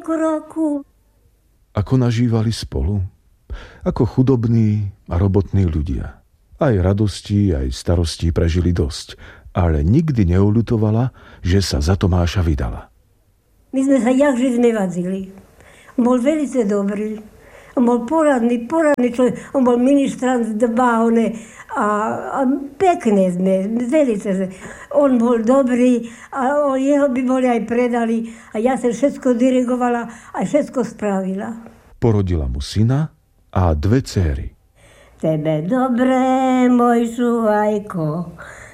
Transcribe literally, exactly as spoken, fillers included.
kroku. Ako nažívali spolu? Ako chudobní a robotní ľudia. Aj radosti, aj starostí prežili dosť, ale nikdy neuľutovala, že sa za Tomáša vydala. My sme sa jakže znevadzili. On bol veľmi dobrý. On bol poradný, poradný človek. On bol ministrant dbávne a, a pekné sme, veľmi. On bol dobrý a on, jeho by boli aj predali a ja som všetko dirigovala a všetko spravila. Porodila mu syna a dve dcéry. Tebe dobré, môj šuvajko,